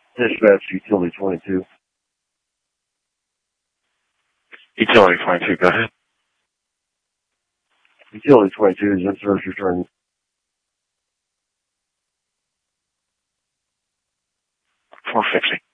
Dispatch Utility 22. Utility 22, go ahead. Utility 22 is in service return. 450.